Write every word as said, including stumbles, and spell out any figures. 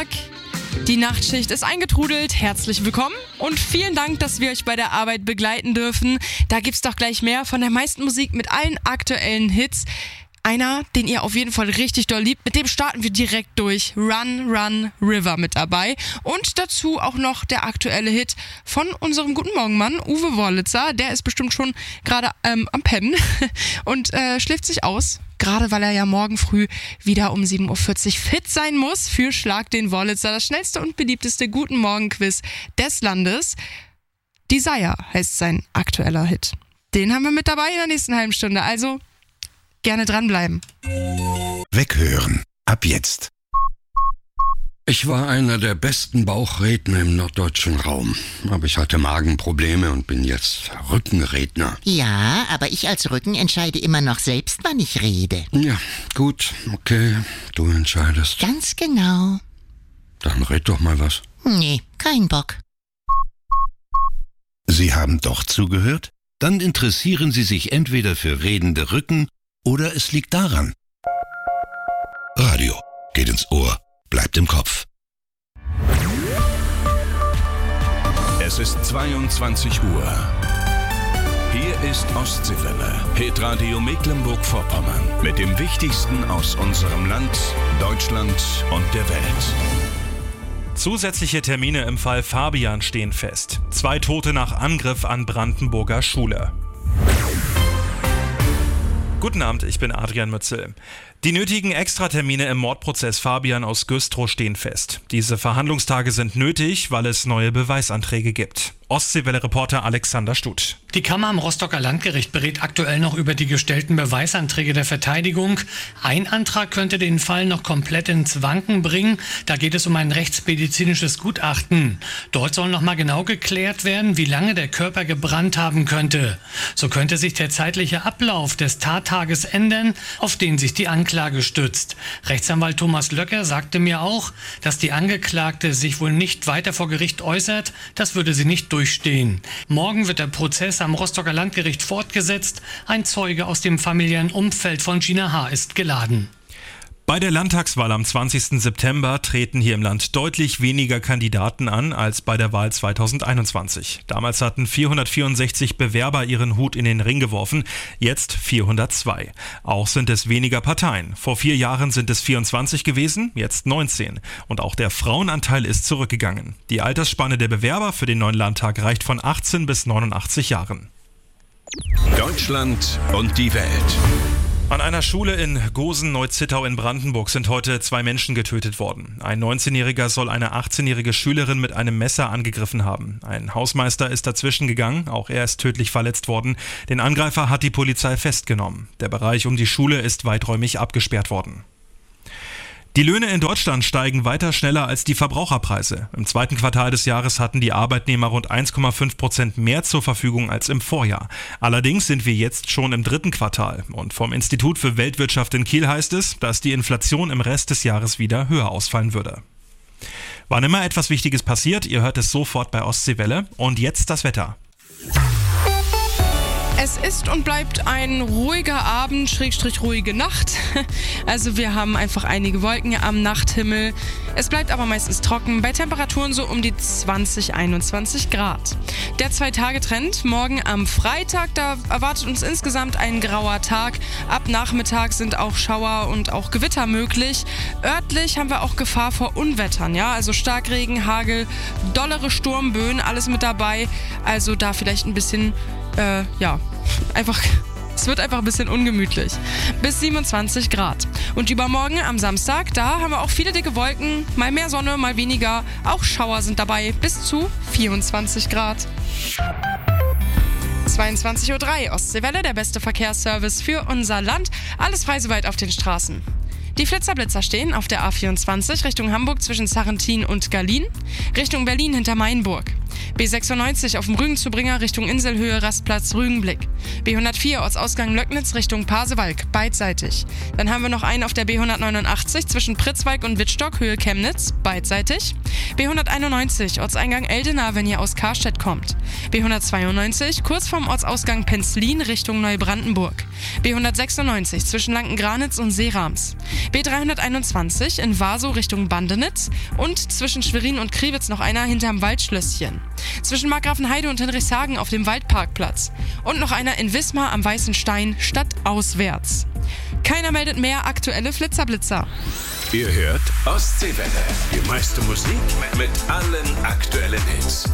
Samstag. Die Nachtschicht ist eingetrudelt. Herzlich willkommen und vielen Dank, dass wir euch bei der Arbeit begleiten dürfen. Da gibt's doch gleich mehr von der meisten Musik mit allen aktuellen Hits. Einer, den ihr auf jeden Fall richtig doll liebt, mit dem starten wir direkt durch. Run, Run, River mit dabei. Und dazu auch noch der aktuelle Hit von unserem Guten Morgen-Mann, Uwe Wollitzer. Der ist bestimmt schon gerade ähm, am Pennen und äh, schläft sich aus. Gerade weil er ja morgen früh wieder um sieben Uhr vierzig fit sein muss für Schlag den Wollitzer, das schnellste und beliebteste Guten Morgen-Quiz des Landes. Desire heißt sein aktueller Hit. Den haben wir mit dabei in der nächsten halben Stunde, also gerne dranbleiben. Weghören. Ab jetzt. Ich war einer der besten Bauchredner im norddeutschen Raum. Aber ich hatte Magenprobleme und bin jetzt Rückenredner. Ja, aber ich als Rücken entscheide immer noch selbst, wann ich rede. Ja, gut, okay, du entscheidest. Ganz genau. Dann red doch mal was. Nee, kein Bock. Sie haben doch zugehört? Dann interessieren Sie sich entweder für redende Rücken oder es liegt daran. Radio geht ins Ohr, bleibt im Kopf. Es ist zweiundzwanzig Uhr. Hier ist Ostseewelle, Hitradio Mecklenburg-Vorpommern mit dem Wichtigsten aus unserem Land, Deutschland und der Welt. Zusätzliche Termine im Fall Fabian stehen fest. Zwei Tote nach Angriff an Brandenburger Schule. Guten Abend, ich bin Adrian Mützel. Die nötigen Extratermine im Mordprozess Fabian aus Güstrow stehen fest. Diese Verhandlungstage sind nötig, weil es neue Beweisanträge gibt. Ostseewelle-Reporter Alexander Stuth. Die Kammer am Rostocker Landgericht berät aktuell noch über die gestellten Beweisanträge der Verteidigung. Ein Antrag könnte den Fall noch komplett ins Wanken bringen. Da geht es um ein rechtsmedizinisches Gutachten. Dort soll noch mal genau geklärt werden, wie lange der Körper gebrannt haben könnte. So könnte sich der zeitliche Ablauf des Tattages ändern, auf den sich die Anklage stützt. Rechtsanwalt Thomas Löcker sagte mir auch, dass die Angeklagte sich wohl nicht weiter vor Gericht äußert. Das würde sie nicht durchstehen. Morgen wird der Prozess am Rostocker Landgericht fortgesetzt. Ein Zeuge aus dem familiären Umfeld von Gina H. ist geladen. Bei der Landtagswahl am zwanzigsten September treten hier im Land deutlich weniger Kandidaten an als bei der Wahl zweitausendeinundzwanzig. Damals hatten vierhundertvierundsechzig Bewerber ihren Hut in den Ring geworfen, jetzt vierhundertzwei. Auch sind es weniger Parteien. Vor vier Jahren sind es vierundzwanzig gewesen, jetzt neunzehn. Und auch der Frauenanteil ist zurückgegangen. Die Altersspanne der Bewerber für den neuen Landtag reicht von achtzehn bis neunundachtzig Jahren. Deutschland und die Welt. An einer Schule in Gosen-Neuzittau in Brandenburg sind heute zwei Menschen getötet worden. Ein neunzehnjähriger soll eine achtzehnjährige Schülerin mit einem Messer angegriffen haben. Ein Hausmeister ist dazwischen gegangen, auch er ist tödlich verletzt worden. Den Angreifer hat die Polizei festgenommen. Der Bereich um die Schule ist weiträumig abgesperrt worden. Die Löhne in Deutschland steigen weiter schneller als die Verbraucherpreise. Im zweiten Quartal des Jahres hatten die Arbeitnehmer rund eins Komma fünf Prozent mehr zur Verfügung als im Vorjahr. Allerdings sind wir jetzt schon im dritten Quartal. Und vom Institut für Weltwirtschaft in Kiel heißt es, dass die Inflation im Rest des Jahres wieder höher ausfallen würde. Wann immer etwas Wichtiges passiert, ihr hört es sofort bei Ostseewelle. Und jetzt das Wetter. Es ist und bleibt ein ruhiger Abend, Schrägstrich ruhige Nacht. Also wir haben einfach einige Wolken am Nachthimmel. Es bleibt aber meistens trocken, bei Temperaturen so um die zwanzig, einundzwanzig Grad. Der Zwei-Tage-Trend morgen am Freitag, da erwartet uns insgesamt ein grauer Tag. Ab Nachmittag sind auch Schauer und auch Gewitter möglich. Örtlich haben wir auch Gefahr vor Unwettern, ja, also Starkregen, Hagel, dollere Sturmböen, alles mit dabei. Also da vielleicht ein bisschen Äh, ja, einfach, es wird einfach ein bisschen ungemütlich. Bis siebenundzwanzig Grad. Und übermorgen am Samstag, da haben wir auch viele dicke Wolken, mal mehr Sonne, mal weniger. Auch Schauer sind dabei, bis zu vierundzwanzig Grad. zweiundzwanzig Uhr drei, Ostseewelle, der beste Verkehrsservice für unser Land. Alles frei soweit auf den Straßen. Die Flitzerblitzer stehen auf der A vierundzwanzig Richtung Hamburg zwischen Sarrentin und Gallien, Richtung Berlin hinter Mainburg. B sechsundneunzig auf dem Rügen-zu-Bringer Richtung Inselhöhe, Rastplatz Rügenblick. B hundertvier Ortsausgang Löcknitz Richtung Pasewalk, beidseitig. Dann haben wir noch einen auf der B hundertneunundachtzig zwischen Pritzwalk und Wittstock, Höhe Chemnitz, beidseitig. B hunderteinundneunzig Ortseingang Eldena, wenn ihr aus Karstedt kommt. B hundertzweiundneunzig kurz vorm Ortsausgang Penzlin Richtung Neubrandenburg. B hundertsechsundneunzig zwischen Lanken-Granitz und Seerams. B dreihunderteinundzwanzig in Warsow Richtung Bandenitz und zwischen Schwerin und Kriwitz noch einer hinterm Waldschlösschen. Zwischen Markgrafenheide und Hinrichshagen auf dem Waldparkplatz. Und noch einer in Wismar am Weißen Stein stadtauswärts. Keiner meldet mehr aktuelle Flitzerblitzer. Ihr hört Ostseewelle. Die meiste Musik mit allen aktuellen Hits.